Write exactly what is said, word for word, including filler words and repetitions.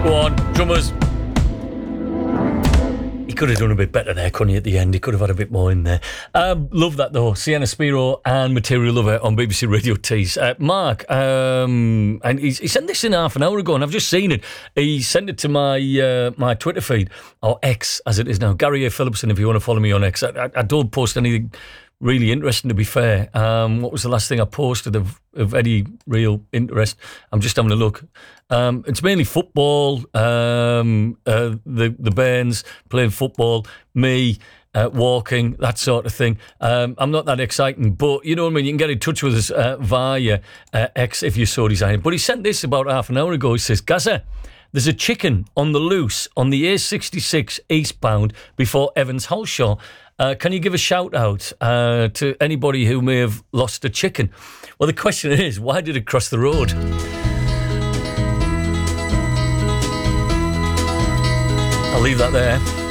Go on, drummers. He could have done a bit better there, couldn't he, at the end? He could have had a bit more in there. Um, love that, though. Sienna Spiro and Material Lover on B B C Radio Tees. Uh, Mark, um, and he, he sent this in half an hour ago, and I've just seen it. He sent it to my uh, my Twitter feed, or X, as it is now. Gary A. Phillipson, if you want to follow me on X. I, I, I don't post anything really interesting, to be fair. Um, what was the last thing I posted of, of any real interest? I'm just having a look. Um, it's mainly football, um, uh, the the Bairns playing football, me uh, walking, that sort of thing. Um, I'm not that exciting, but you know what I mean? You can get in touch with us uh, via uh, X if you so desire. But he sent this about half an hour ago. He says, Gaza, there's a chicken on the loose on the A sixty-six eastbound before Evans Halshaw. Uh, can you give a shout out uh, to anybody who may have lost a chicken? Well, the question is, why did it cross the road? I'll leave that there.